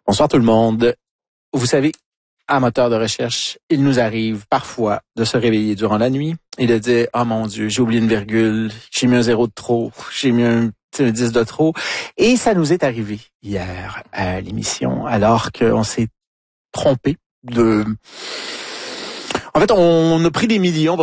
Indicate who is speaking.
Speaker 1: Bonsoir tout le monde. Vous savez, à moteur de recherche, il nous arrive parfois de se réveiller durant la nuit et de dire « Oh mon Dieu, j'ai oublié une virgule, j'ai mis un 0 de trop, j'ai mis un 10 de trop. » Et ça nous est arrivé hier à l'émission, alors qu'on s'est trompé de... En fait, on a pris des millions